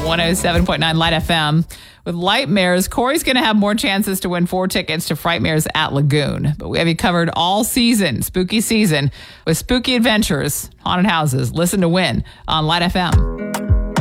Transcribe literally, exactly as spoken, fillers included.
one oh seven point nine Light F M. With Lightmares, Corey's going to have more chances to win four tickets to Frightmares at Lagoon. But we have you covered all season, spooky season, with spooky adventures, haunted houses. Listen to win on Light F M.